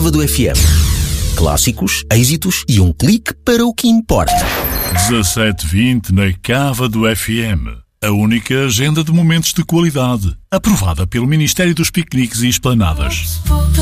Cava do FM. Clássicos, êxitos e um clique para o que importa. 17:20 na Cava do FM. A única agenda de momentos de qualidade, aprovada pelo Ministério dos Piqueniques e Esplanadas.